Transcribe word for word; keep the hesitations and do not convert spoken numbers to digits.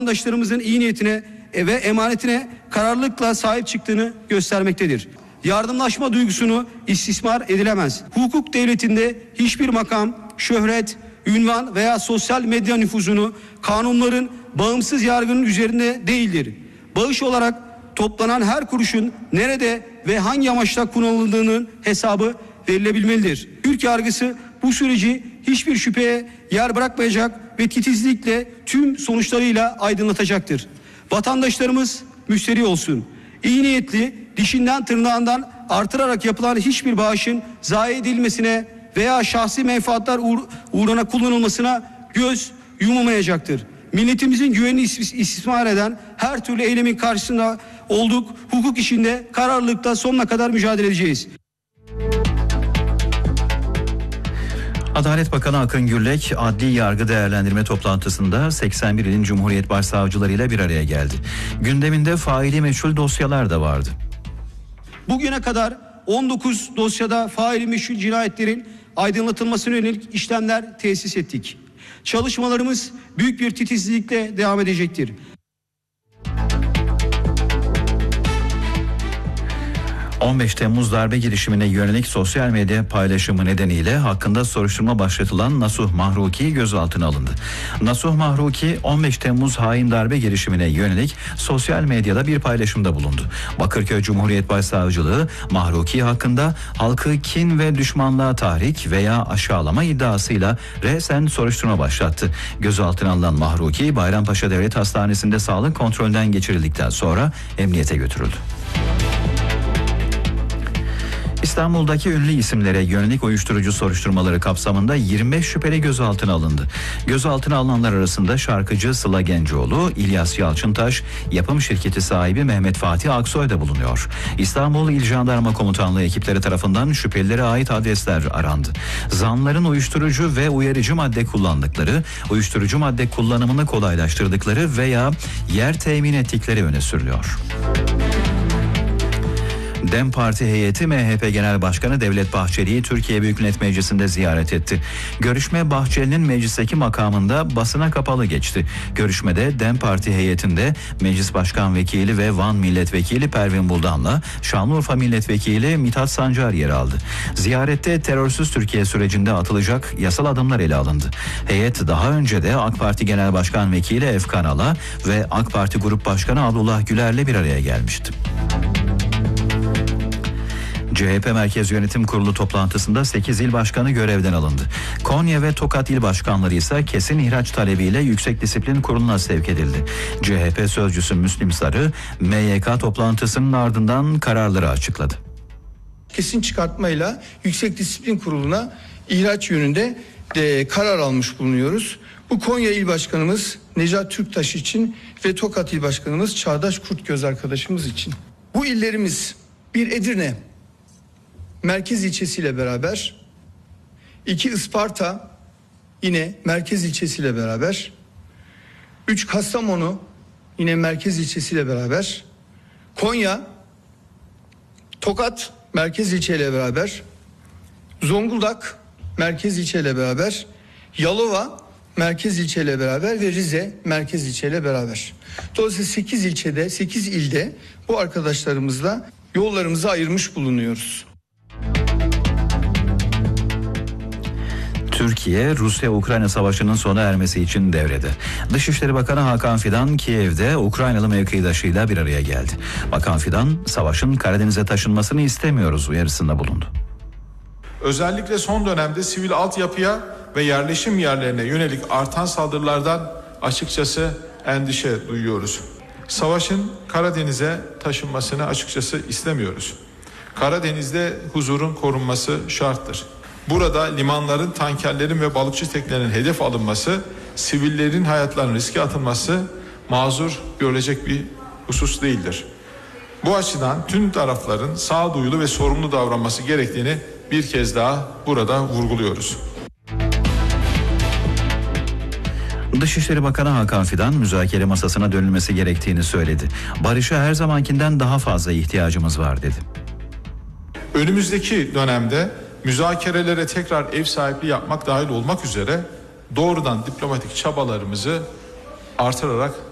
vatandaşlarımızın iyi niyetine ve emanetine kararlılıkla sahip çıktığını göstermektedir. Yardımlaşma duygusunu istismar edilemez. Hukuk devletinde hiçbir makam, şöhret, ünvan veya sosyal medya nüfuzunu kanunların bağımsız yargının üzerinde değildir. Bağış olarak toplanan her kuruşun nerede ve hangi amaçla kullanıldığının hesabı verilebilmelidir. Türk yargısı bu süreci hiçbir şüpheye yer bırakmayacak ve titizlikle tüm sonuçlarıyla aydınlatacaktır. Vatandaşlarımız müşteri olsun. İyi niyetli, dişinden tırnağından artırarak yapılan hiçbir bağışın zayi edilmesine veya şahsi menfaatler uğr uğruna kullanılmasına göz yumulmayacaktır. Milletimizin güvenini istismar eden her türlü eylemin karşısında olduk. Hukuk işinde kararlılıkla sonuna kadar mücadele edeceğiz. Adalet Bakanı Akın Gürlek adli yargı değerlendirme toplantısında seksen bir ilin Cumhuriyet Başsavcılarıyla bir araya geldi. Gündeminde faili meçhul dosyalar da vardı. Bugüne kadar on dokuz dosyada faili meçhul cinayetlerin aydınlatılmasına yönelik işlemler tesis ettik. Çalışmalarımız büyük bir titizlikle devam edecektir. on beş Temmuz darbe girişimine yönelik sosyal medya paylaşımı nedeniyle hakkında soruşturma başlatılan Nasuh Mahruki gözaltına alındı. Nasuh Mahruki on beş Temmuz hain darbe girişimine yönelik sosyal medyada bir paylaşımda bulundu. Bakırköy Cumhuriyet Başsavcılığı Mahruki hakkında halkı kin ve düşmanlığa tahrik veya aşağılama iddiasıyla resen soruşturma başlattı. Gözaltına alınan Mahruki Bayrampaşa Devlet Hastanesi'nde sağlık kontrolünden geçirildikten sonra emniyete götürüldü. İstanbul'daki ünlü isimlere yönelik uyuşturucu soruşturmaları kapsamında yirmi beş şüpheli gözaltına alındı. Gözaltına alınanlar arasında şarkıcı Sıla Gencoğlu, İlyas Yalçıntaş, yapım şirketi sahibi Mehmet Fatih Aksoy da bulunuyor. İstanbul İl Jandarma Komutanlığı ekipleri tarafından şüphelilere ait adresler arandı. Zanlıların uyuşturucu ve uyarıcı madde kullandıkları, uyuşturucu madde kullanımını kolaylaştırdıkları veya yer temin ettikleri öne sürülüyor. DEM Parti heyeti M H P Genel Başkanı Devlet Bahçeli'yi Türkiye Büyük Millet Meclisi'nde ziyaret etti. Görüşme Bahçeli'nin meclisteki makamında basına kapalı geçti. Görüşmede DEM Parti heyetinde Meclis Başkan Vekili ve Van Milletvekili Pervin Buldan'la Şanlıurfa Milletvekili Mithat Sancar yer aldı. Ziyarette terörsüz Türkiye sürecinde atılacak yasal adımlar ele alındı. Heyet daha önce de AK Parti Genel Başkan Vekili Efkan Ala ve AK Parti Grup Başkanı Abdullah Güler'le bir araya gelmişti. C H P Merkez Yönetim Kurulu toplantısında sekiz il başkanı görevden alındı. Konya ve Tokat il başkanları ise kesin ihraç talebiyle Yüksek Disiplin Kurulu'na sevk edildi. C H P sözcüsü Müslim Sarı, M Y K toplantısının ardından kararları açıkladı. Kesin çıkartmayla Yüksek Disiplin Kurulu'na ihraç yönünde de karar almış bulunuyoruz. Bu Konya il başkanımız Necat Türktaş için ve Tokat il başkanımız Çağdaş Kurtgöz arkadaşımız için. Bu illerimiz bir Edirne merkez ilçesiyle beraber, iki Isparta yine merkez ilçesiyle beraber, üç Kastamonu yine merkez ilçesiyle beraber, Konya, Tokat merkez ilçeyle beraber, Zonguldak merkez ilçeyle beraber, Yalova merkez ilçeyle beraber ve Rize merkez ilçeyle beraber. Dolayısıyla sekiz ilçede, sekiz ilde bu arkadaşlarımızla yollarımızı ayırmış bulunuyoruz. Türkiye, Rusya-Ukrayna savaşının sona ermesi için devrede. Dışişleri Bakanı Hakan Fidan, Kiev'de Ukraynalı mevkidaşıyla bir araya geldi. Bakan Fidan, savaşın Karadeniz'e taşınmasını istemiyoruz uyarısında bulundu. Özellikle son dönemde sivil altyapıya ve yerleşim yerlerine yönelik artan saldırılardan açıkçası endişe duyuyoruz. Savaşın Karadeniz'e taşınmasını açıkçası istemiyoruz. Karadeniz'de huzurun korunması şarttır. Burada limanların, tankerlerin ve balıkçı teknelerinin hedef alınması, sivillerin hayatlarının riske atılması mazur görülecek bir husus değildir. Bu açıdan tüm tarafların sağduyulu ve sorumlu davranması gerektiğini bir kez daha burada vurguluyoruz. Dışişleri Bakanı Hakan Fidan müzakere masasına dönülmesi gerektiğini söyledi. Barışa her zamankinden daha fazla ihtiyacımız var dedi. Önümüzdeki dönemde müzakerelere tekrar ev sahipliği yapmak dahil olmak üzere doğrudan diplomatik çabalarımızı artırarak